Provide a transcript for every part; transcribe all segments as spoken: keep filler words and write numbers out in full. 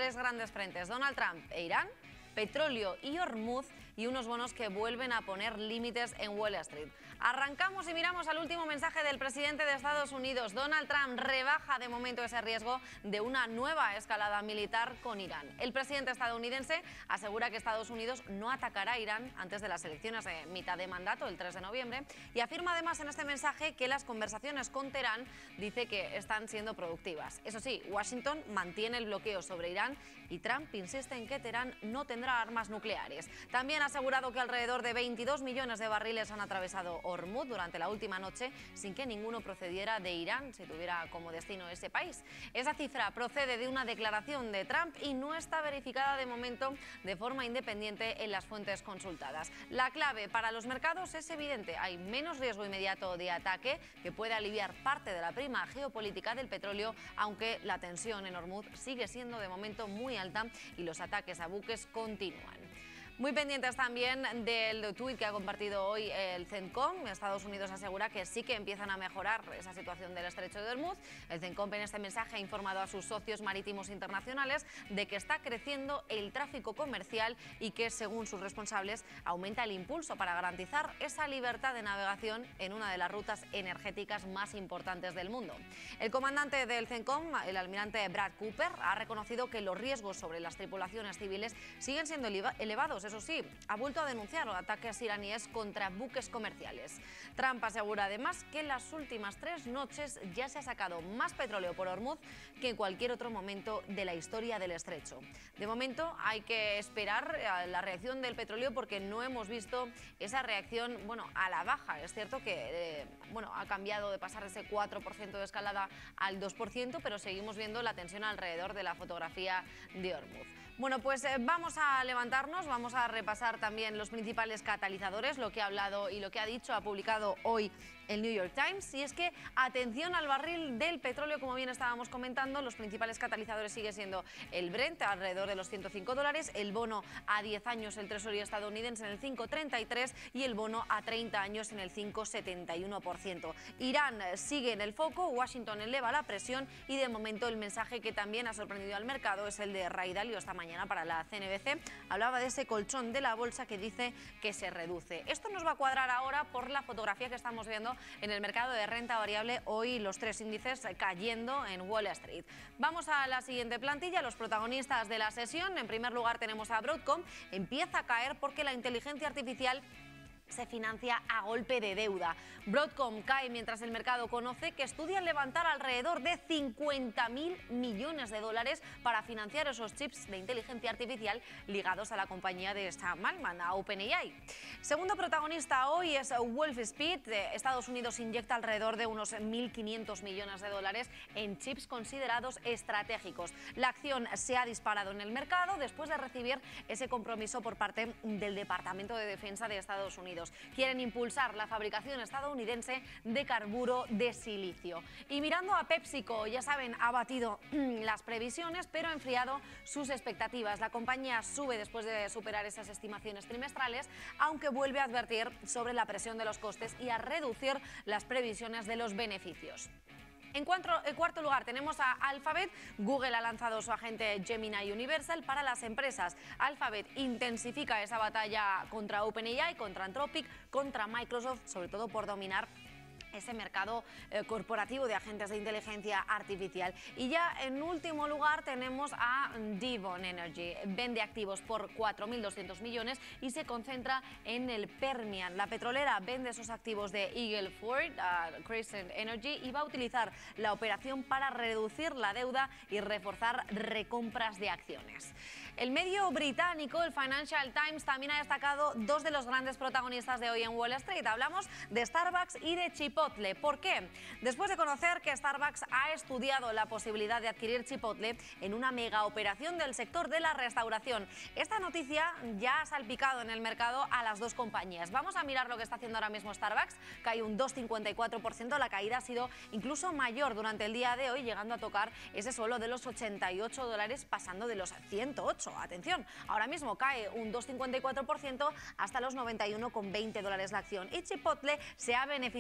tres grandes frentes: Donald Trump e Irán, petróleo y Hormuz, y unos bonos que vuelven a poner límites en Wall Street. Arrancamos y miramos al último mensaje del presidente de Estados Unidos. Donald Trump rebaja de momento ese riesgo de una nueva escalada militar con Irán. El presidente estadounidense asegura que Estados Unidos no atacará a Irán antes de las elecciones de mitad de mandato, el tres de noviembre, y afirma además en este mensaje que las conversaciones con Teherán dice que están siendo productivas. Eso sí, Washington mantiene el bloqueo sobre Irán y Trump insiste en que Teherán no tendrá armas nucleares. También ha asegurado que alrededor de veintidós millones de barriles han atravesado Hormuz durante la última noche sin que ninguno procediera de Irán, si tuviera como destino ese país. Esa cifra procede de una declaración de Trump y no está verificada de momento de forma independiente en las fuentes consultadas. La clave para los mercados es evidente: hay menos riesgo inmediato de ataque, que puede aliviar parte de la prima geopolítica del petróleo, aunque la tensión en Hormuz sigue siendo de momento muy alta y los ataques a buques continúan. Muy pendientes también del tuit que ha compartido hoy el CENTCOM. Estados Unidos asegura que sí que empiezan a mejorar esa situación del estrecho de Hormuz. El CENTCOM en este mensaje ha informado a sus socios marítimos internacionales de que está creciendo el tráfico comercial y que, según sus responsables, aumenta el impulso para garantizar esa libertad de navegación en una de las rutas energéticas más importantes del mundo. El comandante del CENTCOM, el almirante Brad Cooper, ha reconocido que los riesgos sobre las tripulaciones civiles siguen siendo elevados. Eso sí, ha vuelto a denunciar ataques iraníes contra buques comerciales. Trump asegura además que en las últimas tres noches ya se ha sacado más petróleo por Hormuz que en cualquier otro momento de la historia del estrecho. De momento hay que esperar a la reacción del petróleo, porque no hemos visto esa reacción, bueno, a la baja. Es cierto que eh, bueno, ha cambiado de pasar ese cuatro por ciento de escalada al dos por ciento, pero seguimos viendo la tensión alrededor de la fotografía de Hormuz. Bueno, pues eh, vamos a levantarnos, vamos a repasar también los principales catalizadores, lo que ha hablado y lo que ha dicho, ha publicado hoy el New York Times. Y es que, atención al barril del petróleo, como bien estábamos comentando, los principales catalizadores sigue siendo el Brent, alrededor de los ciento cinco dólares, el bono a diez años, el Treasury estadounidense, en el cinco coma treinta y tres y el bono a treinta años en el cinco coma setenta y uno por ciento. Irán sigue en el foco, Washington eleva la presión y de momento el mensaje que también ha sorprendido al mercado es el de Ray Dalio esta mañana para la C N B C. Hablaba de ese colchón de la bolsa que dice que se reduce. Esto nos va a cuadrar ahora por la fotografía que estamos viendo en el mercado de renta variable. Hoy los tres índices cayendo en Wall Street. Vamos a la siguiente plantilla, los protagonistas de la sesión. En primer lugar tenemos a Broadcom. Empieza a caer porque la inteligencia artificial se financia a golpe de deuda. Broadcom cae mientras el mercado conoce que estudian levantar alrededor de cincuenta mil millones de dólares para financiar esos chips de inteligencia artificial ligados a la compañía de Sam Altman, a OpenAI. Segundo protagonista hoy es Wolfspeed. Estados Unidos inyecta alrededor de unos mil quinientos millones de dólares en chips considerados estratégicos. La acción se ha disparado en el mercado después de recibir ese compromiso por parte del Departamento de Defensa de Estados Unidos. Quieren impulsar la fabricación estadounidense de carburo de silicio. Y mirando a PepsiCo, ya saben, ha batido las previsiones, pero ha enfriado sus expectativas. La compañía sube después de superar esas estimaciones trimestrales, aunque vuelve a advertir sobre la presión de los costes y a reducir las previsiones de los beneficios. En cuarto, en cuarto lugar tenemos a Alphabet. Google ha lanzado su agente Gemini Universal para las empresas. Alphabet intensifica esa batalla contra OpenAI, contra Anthropic, contra Microsoft, sobre todo por dominar ese mercado eh, corporativo de agentes de inteligencia artificial. Y ya en último lugar tenemos a Devon Energy. Vende activos por cuatro mil doscientos millones y se concentra en el Permian. La petrolera vende esos activos de Eagle Ford a Crescent Energy y va a utilizar la operación para reducir la deuda y reforzar recompras de acciones. El medio británico, el Financial Times, también ha destacado dos de los grandes protagonistas de hoy en Wall Street. Hablamos de Starbucks y de Chipotle. ¿Por qué? Después de conocer que Starbucks ha estudiado la posibilidad de adquirir Chipotle en una mega operación del sector de la restauración. Esta noticia ya ha salpicado en el mercado a las dos compañías. Vamos a mirar lo que está haciendo ahora mismo Starbucks. Cae un dos coma cincuenta y cuatro por ciento. La caída ha sido incluso mayor durante el día de hoy, llegando a tocar ese suelo de los ochenta y ocho dólares, pasando de los ciento ocho. Atención, ahora mismo cae un dos coma cincuenta y cuatro por ciento hasta los noventa y uno coma veinte dólares la acción. Y Chipotle se ha beneficiado de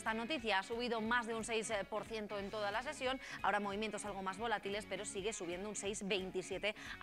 esta noticia. Ha subido más de un seis por ciento en toda la sesión, ahora movimientos algo más volátiles, pero sigue subiendo un seis coma veintisiete por ciento.